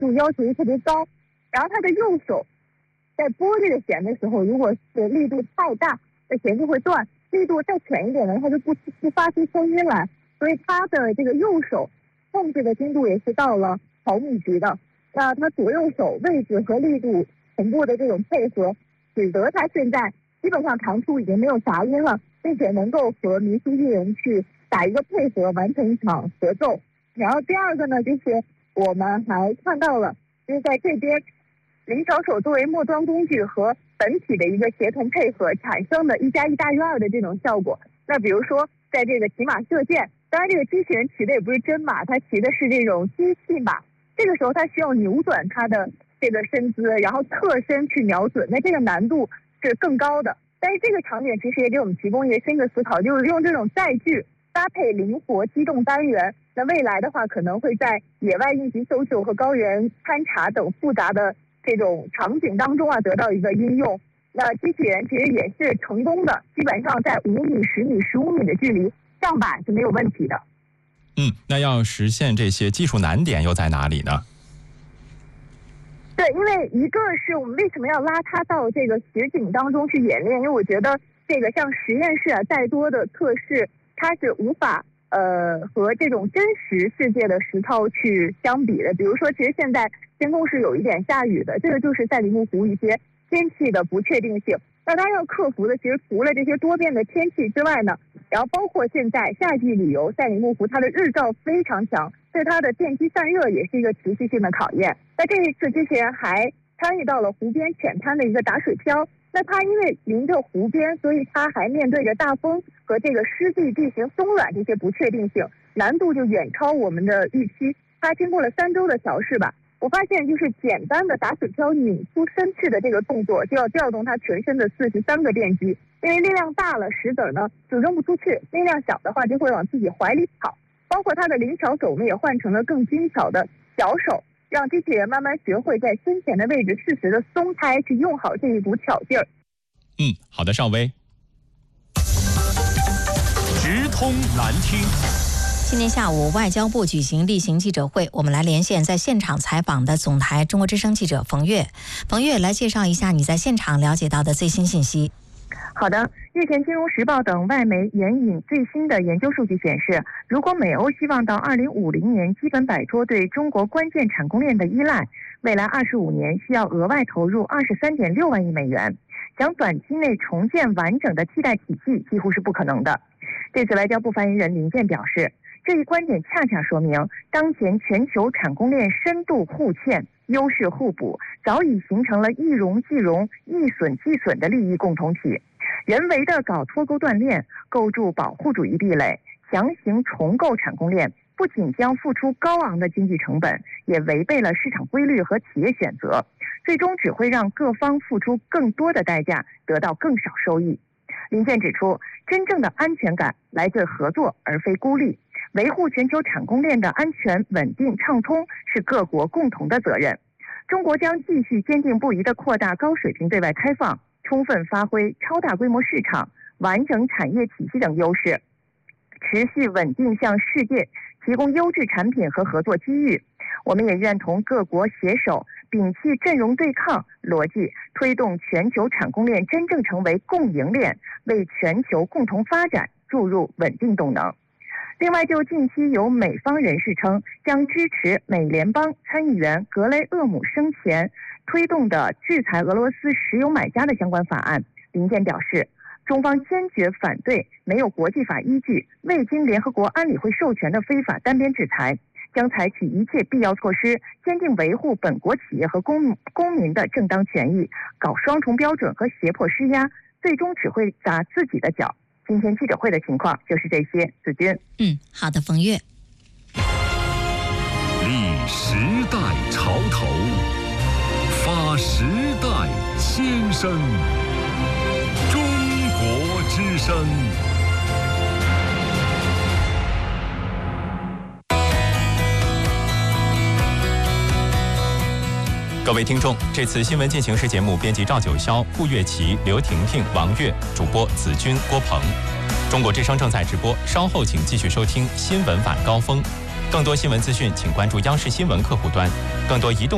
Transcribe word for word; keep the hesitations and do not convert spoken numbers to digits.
度要求特别高，然后他的右手在拨这个弦的时候，如果是力度太大，这弦就会断；力度再浅一点呢，它就不不发出声音来。所以他的这个右手控制的精度也是到了毫米级的。那他左右手位置和力度同步的这种配合，使得他现在基本上弹出已经没有杂音了，并且能够和迷苏艺人去打一个配合，完成一场合奏。然后第二个呢，就是我们还看到了，就是在这边灵巧手作为末端工具和本体的一个协同配合产生的一加一大于二的这种效果。那比如说在这个骑马射箭，当然这个机器人骑的也不是真马，它骑的是这种机器马，这个时候它需要扭转它的这个身姿，然后侧身去瞄准，那这个难度是更高的。但是这个场景其实也给我们提供一个新的思考，就是用这种载具搭配灵活机动单元，那未来的话可能会在野外应急搜救和高原勘察等复杂的这种场景当中啊得到一个应用。那机器人其实也是成功的，基本上在五米、十米、十五米的距离上板是没有问题的。 嗯，那要实现这些技术难点又在哪里呢？ 对，因为一个是我们为什么要拉它到这个实景当中去演练，因为我觉得这个像实验室啊，再多的测试，它是无法呃和这种真实世界的实操去相比的。比如说，其实现在天空是有一点下雨的，这个就是赛里木湖一些天气的不确定性。那它要克服的，其实除了这些多变的天气之外呢，然后包括现在夏季旅游，赛里木湖它的日照非常强，对它的电机散热也是一个持续性的考验。那这一次机器人还参与到了湖边浅滩的一个打水漂，那它因为临着湖边，所以它还面对着大风和这个湿地地形松软这些不确定性，难度就远超我们的预期。它经过了三周的调试吧，我发现就是简单的打水漂拧出身翅的这个动作，就要调动它全身的四十三个电机，因为力量大了，石子呢就扔不出去；力量小的话，就会往自己怀里跑。包括它的灵巧手呢，也换成了更精巧的小手，让机器人慢慢学会在身前的位置适时的松开，去用好这一股巧劲儿。 嗯，好的，邵薇。 直通蓝厅。 今天下午，外交部举行例行记者会，我们来连线在现场采访的总台中国之声记者冯月。冯月，来介绍一下你在现场了解到的最新信息。 好的，日前《金融时报》等外媒援引最新的研究数据显示，如果美欧希望到二零五零年基本摆脱对中国关键产供链的依赖，未来二十五年需要额外投入二十三点六万亿美元，想短期内重建完整的替代体系几乎是不可能的。对此，外交部发言人林健表示，这一观点恰恰说明，当前全球产供链深度互嵌、优势互补，早已形成了一荣俱荣、一损俱损的利益共同体。人为的搞脱钩断链，构筑保护主义壁垒，强行重构产供链，不仅将付出高昂的经济成本，也违背了市场规律和企业选择，最终只会让各方付出更多的代价，得到更少收益。林健指出，真正的安全感来自合作，而非孤立。维护全球产供链的安全、稳定、畅通是各国共同的责任。中国将继续坚定不移地扩大高水平对外开放，充分发挥超大规模市场、完整产业体系等优势，持续稳定向世界提供优质产品和合作机遇。我们也愿同各国携手，摒弃阵容对抗逻辑，推动全球产供链真正成为共赢链，为全球共同发展注入稳定动能。另外，就近期有美方人士称将支持美联邦参议员格雷厄姆生前推动的制裁俄罗斯石油买家的相关法案，林健表示，中方坚决反对没有国际法依据、未经联合国安理会授权的非法单边制裁，将采取一切必要措施，坚定维护本国企业和公公民的正当权益，搞双重标准和胁迫施压，最终只会砸自己的脚。今天记者会的情况就是这些。子君， 嗯，好的，冯月。 立时代潮头，发时代先声，中国之声。 各位听众，这次新闻进行时节目编辑赵九霄、顾月琪、刘婷婷、王月，主播子君、郭鹏。中国之声正在直播，稍后请继续收听新闻晚高峰。更多新闻资讯，请关注央视新闻客户端。更多移动